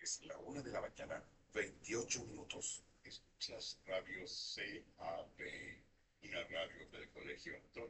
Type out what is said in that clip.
Es la 1 de la mañana, 28 minutos. Escuchas Radio CAB, una radio del Colegio Antonio